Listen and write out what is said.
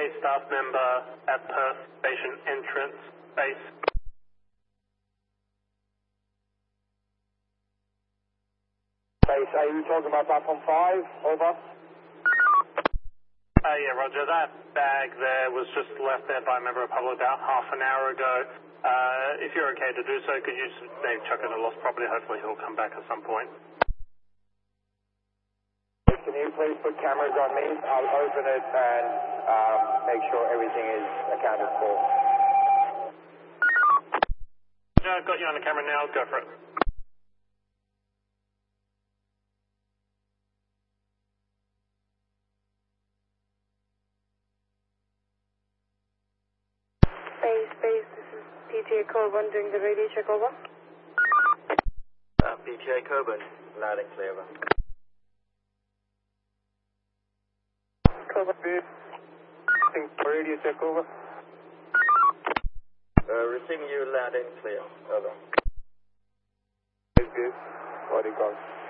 staff member at Perth Station entrance, base. Base, are you talking about platform 5? Over. Yeah, roger. That bag there was just left there by a member of the public about half an hour ago. If you're okay to do so, could you just maybe chuck it in lost property? Hopefully he'll come back at some point. Can you please put cameras on me? I'll open it and make sure everything is accounted for. I've got you on the camera now. Go for it. Base, this is PTA Coburn doing the radio check, over. PTA Coburn, loud and clear, over. Coburn, radio check, over. Receiving you loud and clear, over. Good. Body call.